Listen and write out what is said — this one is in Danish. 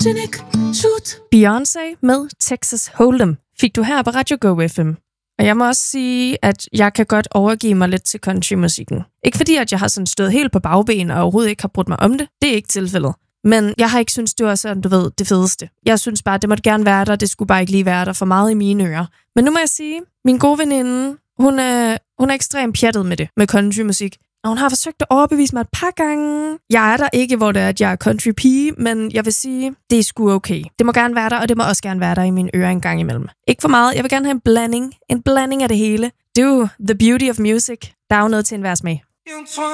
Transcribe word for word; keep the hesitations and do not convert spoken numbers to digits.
Beyoncé med Texas Hold'em fik du her på Radio Go F M. Og jeg må også sige, at jeg kan godt overgive mig lidt til countrymusikken. Ikke fordi, at jeg har sådan stået helt på bagben og overhovedet ikke har brudt mig om det. Det er ikke tilfældet. Men jeg har ikke syntes, det var sådan, du ved, det fedeste. Jeg synes bare, det måtte gerne være der. Det skulle bare ikke lige være der for meget i mine ører. Men nu må jeg sige, min gode veninde, hun er, hun er ekstremt pjattet med det, med countrymusik. Og hun har forsøgt at overbevise mig et par gange. Jeg er der ikke, hvor det er, at jeg er country-pige, men jeg vil sige, det er sgu okay. Det må gerne være der, og det må også gerne være der i mine ører en gang imellem. Ikke for meget. Jeg vil gerne have en blanding. En blanding af det hele. Det er jo the beauty of music. Der er jo noget til enhver smag.